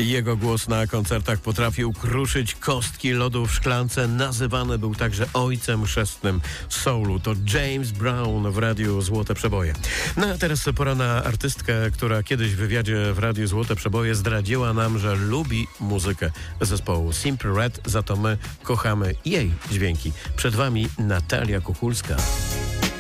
Jego głos na koncertach potrafił kruszyć kostki lodu w szklance. Nazywany był także ojcem chrzestnym soulu. To James Brown w Radiu Złote Przeboje. No a teraz pora na artystkę, która kiedyś w wywiadzie w Radiu Złote Przeboje zdradziła nam, że lubi muzykę zespołu Simply Red, za to my kochamy jej dźwięki. Przed wami Natalia Kuchulska.